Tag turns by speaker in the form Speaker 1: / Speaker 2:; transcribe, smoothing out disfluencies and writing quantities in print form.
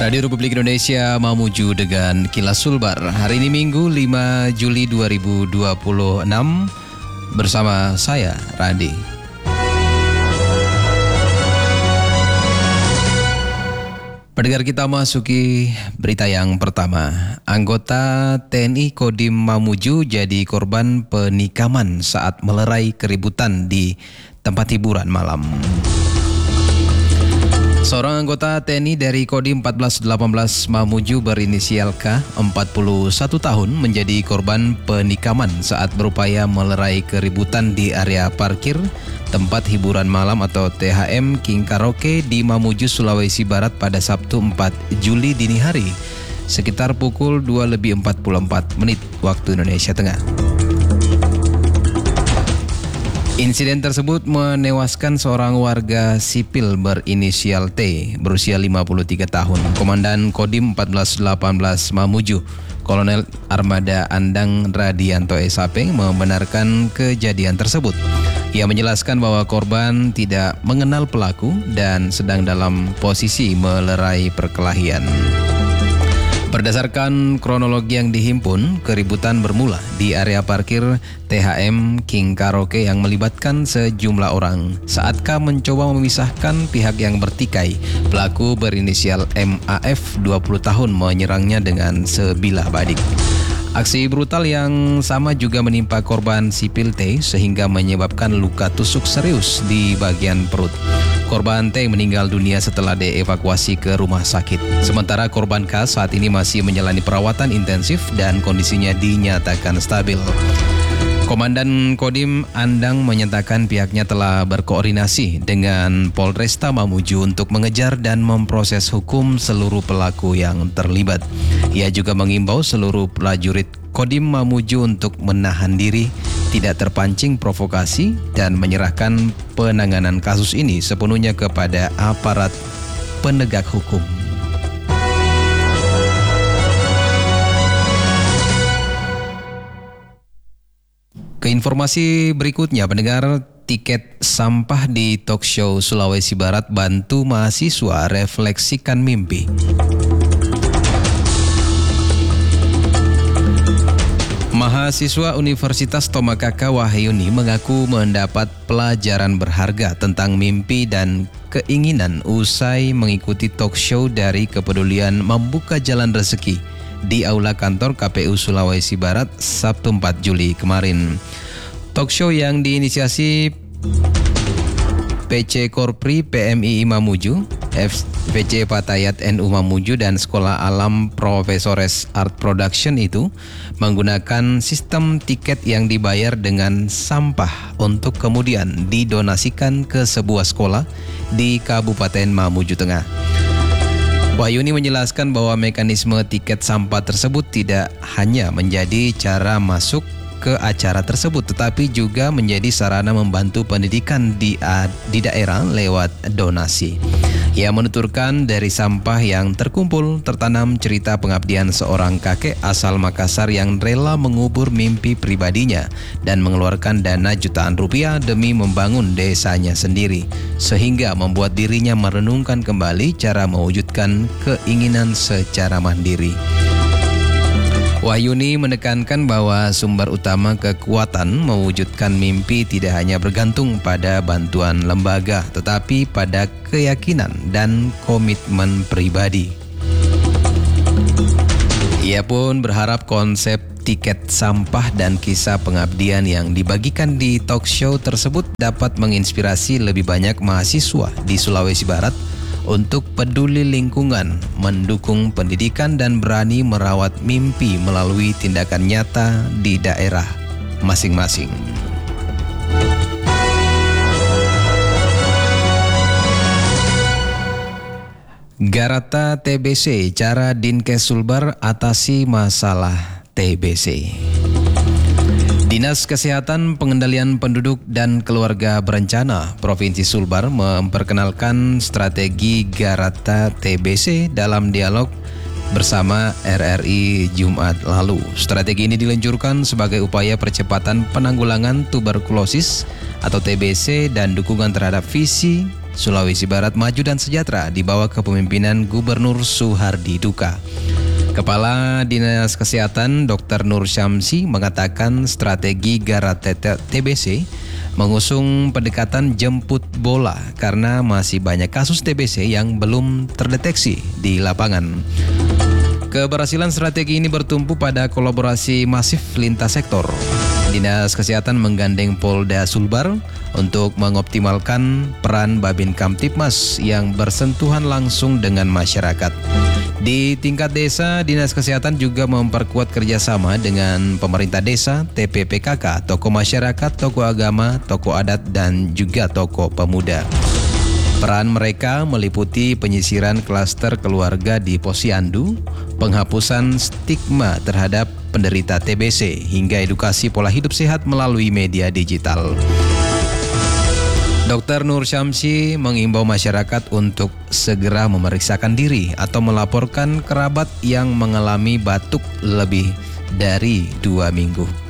Speaker 1: Radio Republik Indonesia Mamuju dengan Kilas Sulbar. Hari ini Minggu 5 Juli 2026 bersama saya Randi. Pendengar, kita masuki berita yang pertama. Anggota TNI Kodim Mamuju jadi korban penikaman saat melerai keributan di tempat hiburan malam. Seorang anggota TNI dari Kodim 1418 Mamuju berinisial K, 41 tahun, menjadi korban penikaman saat berupaya melerai keributan di area parkir tempat hiburan malam atau THM King Karaoke di Mamuju, Sulawesi Barat pada Sabtu 4 Juli dini hari sekitar pukul 2:44 waktu Indonesia Tengah. Insiden tersebut menewaskan seorang warga sipil berinisial T berusia 53 tahun. Komandan Kodim 1418 Mamuju, Kolonel Armada Andang Radianto SAP, membenarkan kejadian tersebut. Ia menjelaskan bahwa korban tidak mengenal pelaku dan sedang dalam posisi melerai perkelahian. Berdasarkan kronologi yang dihimpun, keributan bermula di area parkir THM King Karaoke yang melibatkan sejumlah orang. Saat K mencoba memisahkan pihak yang bertikai, pelaku berinisial MAF 20 tahun menyerangnya dengan sebilah badik. Aksi brutal yang sama juga menimpa korban sipil T sehingga menyebabkan luka tusuk serius di bagian perut. Korban T meninggal dunia setelah dievakuasi ke rumah sakit. Sementara korban K saat ini masih menjalani perawatan intensif dan kondisinya dinyatakan stabil. Komandan Kodim Andang menyatakan pihaknya telah berkoordinasi dengan Polresta Mamuju untuk mengejar dan memproses hukum seluruh pelaku yang terlibat. Ia juga mengimbau seluruh prajurit Kodim Mamuju untuk menahan diri, tidak terpancing provokasi, dan menyerahkan penanganan kasus ini sepenuhnya kepada aparat penegak hukum. Ke informasi berikutnya, pendengar, tiket sampah di Talkshow Sulawesi Barat bantu mahasiswa refleksikan mimpi. Mahasiswa Universitas Tomakaka Wahyuni mengaku mendapat pelajaran berharga tentang mimpi dan keinginan usai mengikuti talkshow dari Kepedulian Membuka Jalan Rezeki di Aula Kantor KPU Sulawesi Barat Sabtu 4 Juli kemarin. Talkshow yang diinisiasi PC Korpri PMI Mamuju, FC Patayat NU Mamuju, dan Sekolah Alam Profesores Art Production itu menggunakan sistem tiket yang dibayar dengan sampah untuk kemudian didonasikan ke sebuah sekolah di Kabupaten Mamuju Tengah. Wahyuni menjelaskan bahwa mekanisme tiket sampah tersebut tidak hanya menjadi cara masuk ke acara tersebut, tetapi juga menjadi sarana membantu pendidikan di daerah lewat donasi. Ia menuturkan dari sampah yang terkumpul tertanam cerita pengabdian seorang kakek asal Makassar yang rela mengubur mimpi pribadinya dan mengeluarkan dana jutaan rupiah demi membangun desanya sendiri, sehingga membuat dirinya merenungkan kembali cara mewujudkan keinginan secara mandiri. Wahyuni menekankan bahwa sumber utama kekuatan mewujudkan mimpi tidak hanya bergantung pada bantuan lembaga, tetapi pada keyakinan dan komitmen pribadi. Ia pun berharap konsep tiket sampah dan kisah pengabdian yang dibagikan di talkshow tersebut dapat menginspirasi lebih banyak mahasiswa di Sulawesi Barat untuk peduli lingkungan, mendukung pendidikan, dan berani merawat mimpi melalui tindakan nyata di daerah masing-masing. Garata TBC, cara Dinkes Sulbar atasi masalah TBC. Dinas Kesehatan Pengendalian Penduduk dan Keluarga Berencana Provinsi Sulbar memperkenalkan strategi Garata TBC dalam dialog bersama RRI Jumat lalu. Strategi ini diluncurkan sebagai upaya percepatan penanggulangan tuberkulosis atau TBC dan dukungan terhadap visi Sulawesi Barat Maju dan Sejahtera di bawah kepemimpinan Gubernur Suhardi Duka. Kepala Dinas Kesehatan Dr. Nur Syamsi mengatakan strategi Garda TBC mengusung pendekatan jemput bola karena masih banyak kasus TBC yang belum terdeteksi di lapangan. Keberhasilan strategi ini bertumpu pada kolaborasi masif lintas sektor. Dinas Kesehatan menggandeng Polda Sulbar untuk mengoptimalkan peran Babin Kamtibmas yang bersentuhan langsung dengan masyarakat. Di tingkat desa, Dinas Kesehatan juga memperkuat kerjasama dengan pemerintah desa, TPPKK, tokoh masyarakat, tokoh agama, tokoh adat, dan juga tokoh pemuda. Peran mereka meliputi penyisiran klaster keluarga di Posyandu, penghapusan stigma terhadap penderita TBC, hingga edukasi pola hidup sehat melalui media digital. Dr. Nur Syamsi mengimbau masyarakat untuk segera memeriksakan diri atau melaporkan kerabat yang mengalami batuk lebih dari 2 minggu.